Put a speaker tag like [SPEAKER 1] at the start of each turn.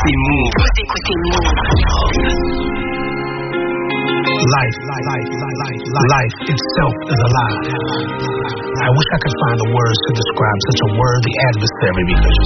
[SPEAKER 1] écoutez Move. Vous écoutez Move.
[SPEAKER 2] Life itself is alive. I wish I could find the words to describe such a worthy adversary because